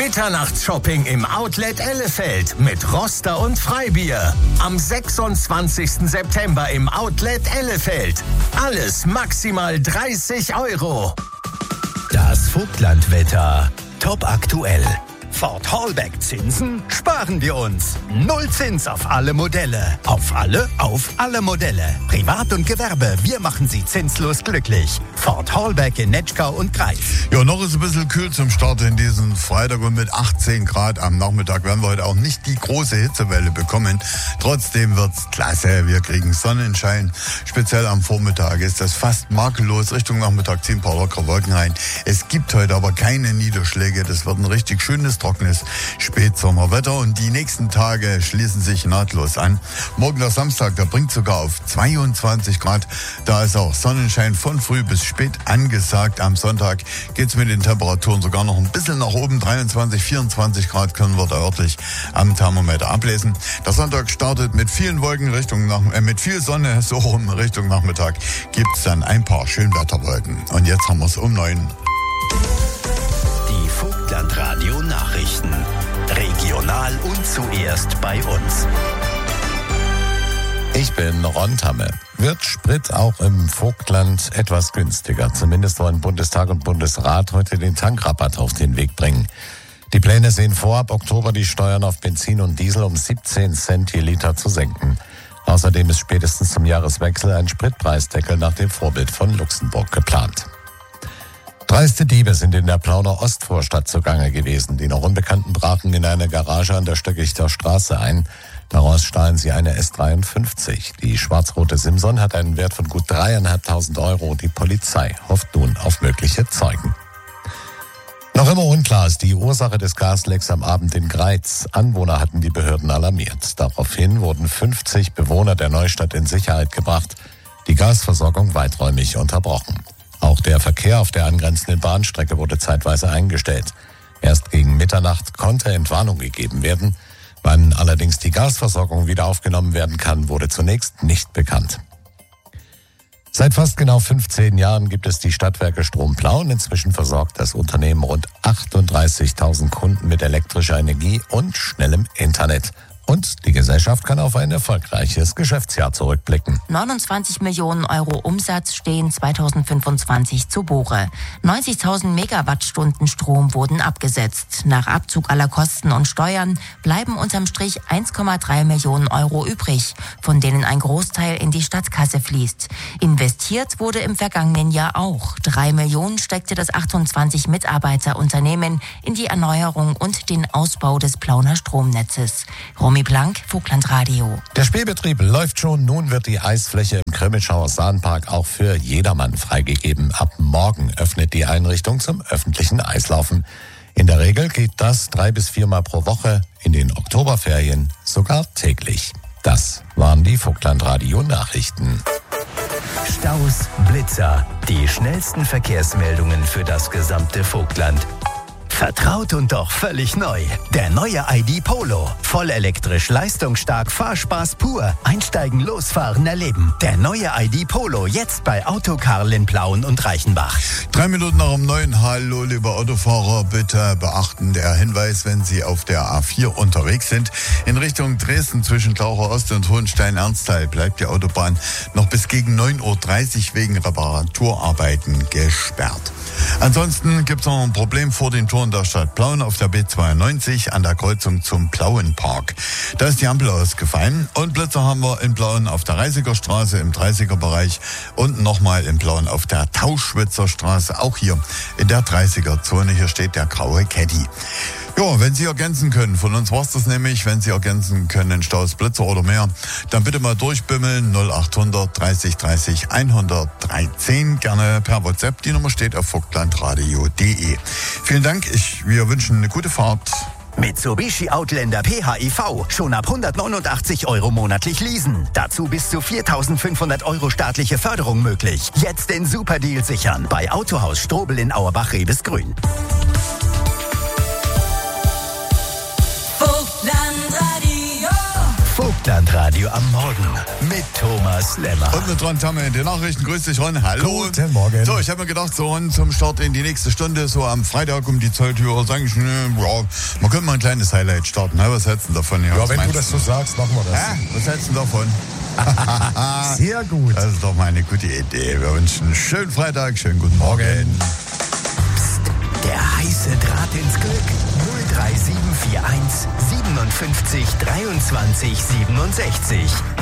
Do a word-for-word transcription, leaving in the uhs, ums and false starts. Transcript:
Mitternachtsshopping im Outlet Ellefeld mit Roster und Freibier. Am sechsundzwanzigsten September im Outlet Ellefeld. Alles maximal dreißig Euro. Das Vogtlandwetter. Top aktuell. Ford Hallback Zinsen sparen wir uns. Null Zins auf alle Modelle. Auf alle, auf alle Modelle. Privat und Gewerbe, wir machen Sie zinslos glücklich. Ford Hallback in Netschkau und Greif. Ja, noch ist es ein bisschen kühl zum Start in diesen Freitag und mit achtzehn Grad am Nachmittag werden wir heute auch nicht die große Hitzewelle bekommen. Trotzdem wird's klasse. Wir kriegen Sonnenschein. Speziell am Vormittag ist das fast makellos. Richtung Nachmittag ziehen ein paar lockere Wolken rein. Es gibt heute aber keine Niederschläge. Das wird ein richtig schönes, trockenes Spätsommerwetter und die nächsten Tage schließen sich nahtlos an. Morgen der Samstag, der bringt sogar auf zweiundzwanzig Grad. Da ist auch Sonnenschein von früh bis spät angesagt. Am Sonntag geht's mit den Temperaturen sogar noch ein bisschen nach oben. dreiundzwanzig, vierundzwanzig Grad können wir da örtlich am Thermometer ablesen. Der Sonntag startet mit vielen Wolken Richtung nach, äh, mit viel Sonne so rum Richtung Nachmittag. Gibt's dann ein paar Schönwetterwolken. Und jetzt haben wir's um neun. Die Vogtlandradio Nachrichten. Regional und zuerst bei uns. Ich bin Ron Tamme. Wird Sprit auch im Vogtland etwas günstiger? Zumindest wollen Bundestag und Bundesrat heute den Tankrabatt auf den Weg bringen. Die Pläne sehen vor, ab Oktober die Steuern auf Benzin und Diesel um siebzehn Cent je Liter zu senken. Außerdem ist spätestens zum Jahreswechsel ein Spritpreisdeckel nach dem Vorbild von Luxemburg geplant. Dreiste Diebe sind in der Plauner Ostvorstadt zugange gewesen. Die noch Unbekannten brachen in eine Garage an der Stöckichter Straße ein. Daraus stahlen sie eine S dreiundfünfzig. Die schwarz-rote Simson hat einen Wert von gut dreieinhalbtausend Euro. Die Polizei hofft nun auf mögliche Zeugen. Noch immer unklar ist die Ursache des Gaslecks am Abend in Greiz. Anwohner hatten die Behörden alarmiert. Daraufhin wurden fünfzig Bewohner der Neustadt in Sicherheit gebracht. Die Gasversorgung weiträumig unterbrochen. Auch der Verkehr auf der angrenzenden Bahnstrecke wurde zeitweise eingestellt. Erst gegen Mitternacht konnte Entwarnung gegeben werden. Wann allerdings die Gasversorgung wieder aufgenommen werden kann, wurde zunächst nicht bekannt. Seit fast genau fünfzehn Jahren gibt es die Stadtwerke Strom-Plauen. Inzwischen versorgt das Unternehmen rund achtunddreißigtausend Kunden mit elektrischer Energie und schnellem Internet. Und die Gesellschaft kann auf ein erfolgreiches Geschäftsjahr zurückblicken. neunundzwanzig Millionen Euro Umsatz stehen zweitausendfünfundzwanzig zu Buche. neunzigtausend Megawattstunden Strom wurden abgesetzt. Nach Abzug aller Kosten und Steuern bleiben unterm Strich eins Komma drei Millionen Euro übrig, von denen ein Großteil in die Stadtkasse fließt. Investiert wurde im vergangenen Jahr auch. Drei Millionen steckte das achtundzwanzig Mitarbeiterunternehmen in die Erneuerung und den Ausbau des Plauner Stromnetzes. Romy Blank, Vogtlandradio. Der Spielbetrieb läuft schon. Nun wird die Eisfläche im Krümmelschauer Sahnpark auch für jedermann freigegeben. Ab morgen öffnet die Einrichtung zum öffentlichen Eislaufen. In der Regel geht das drei bis viermal pro Woche, in den Oktoberferien sogar täglich. Das waren die Vogtlandradio-Nachrichten. Staus, Blitzer, die schnellsten Verkehrsmeldungen für das gesamte Vogtland. Vertraut und doch völlig neu. Der neue I D Polo. Voll elektrisch, leistungsstark, Fahrspaß pur. Einsteigen, losfahren, erleben. Der neue I D Polo jetzt bei Autokarl in Plauen und Reichenbach. Drei Minuten nach um neun. Hallo, liebe Autofahrer. Bitte beachten der Hinweis, wenn Sie auf der A vier unterwegs sind. In Richtung Dresden zwischen Glaucher Ost und Hohenstein-Ernsthal bleibt die Autobahn noch bis gegen neun Uhr dreißig wegen Reparaturarbeiten gesperrt. Ansonsten gibt es noch ein Problem vor den Toren der Stadt Plauen auf der B zweiundneunzig an der Kreuzung zum Plauenpark. Da ist die Ampel ausgefallen und Blitzer haben wir in Plauen auf der Reisiger Straße im dreißiger Bereich und nochmal in Plauen auf der Tauschwitzer Straße, auch hier in der dreißiger Zone. Hier steht der graue Caddy. Ja, wenn Sie ergänzen können, von uns war's das nämlich, wenn Sie ergänzen können, Staus, Blitzer oder mehr, dann bitte mal durchbimmeln, null achthundert dreißig dreißig hundertdreizehn, gerne per WhatsApp, die Nummer steht auf vogtlandradio punkt de. Vielen Dank, ich, wir wünschen eine gute Fahrt. Mitsubishi Outlander P H E V. Schon ab hundertneunundachtzig Euro monatlich leasen. Dazu bis zu viertausendfünfhundert Euro staatliche Förderung möglich. Jetzt den Superdeal sichern. Bei Autohaus Strobel in Auerbach-Rebesgrün. Vogtland Abendradio am Morgen mit Thomas Lemmer. Und mit Ron Tamme in den Nachrichten. Grüß dich, Ron. Hallo. Guten Morgen. So, ich habe mir gedacht, so Ron, zum Start in die nächste Stunde, so am Freitag um die Zolltür, sage ich, ne, ja, man könnte mal ein kleines Highlight starten. Was hältst du davon? Ja, was wenn meinst du das so sagst, machen wir das. Hä? Was hältst du davon? Sehr gut. Das ist doch mal eine gute Idee. Wir wünschen einen schönen Freitag, schönen guten Morgen. Psst, der heiße Draht ins Glück. null drei sieben vier eins siebenundfünfzig dreiundzwanzig siebenundsechzig.